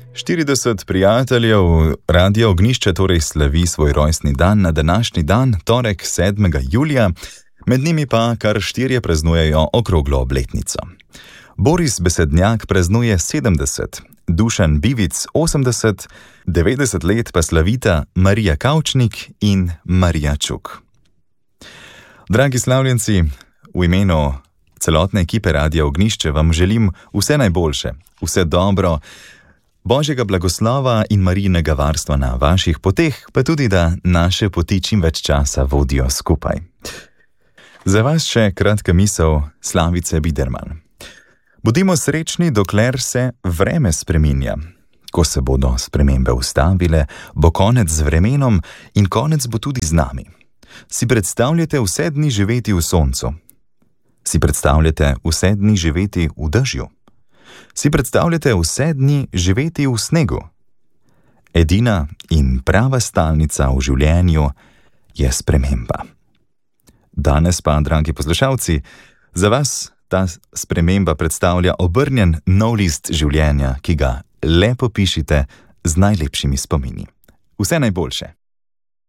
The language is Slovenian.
40 prijateljev Radia Ognjišče torej slavi svoj rojstni dan na današnji dan, torek 7. julija, med njimi pa kar 4 praznujejo okroglo obletnico. Boris Besednjak praznuje 70, Dušan Bivic 80, 90 let pa slavita Marija Kavčnik in Marija Čuk. Dragi slavljenci, v imenu celotne ekipe Radia Ognjišče vam želim vse najboljše, vse dobro, Božjega blagoslova in Marijinega varstva na vaših poteh, pa tudi, da naše poti čim več časa vodijo skupaj. Za vas še kratka misel Slavice Biderman. Bodimo srečni, dokler se vreme spreminja. Ko se bodo spremembe ustavile, bo konec z vremenom in konec bo tudi z nami. Si predstavljate vse dni živeti v soncu? Si predstavljate vse dni živeti v dežju? Si predstavljate vse dni živeti v snegu? Edina in prava stalnica v življenju je sprememba. Danes pa, dragi poslušalci, za vas ta sprememba predstavlja obrnjen nov list življenja, ki ga lepo pišite z najlepšimi spomini. Vse najboljše.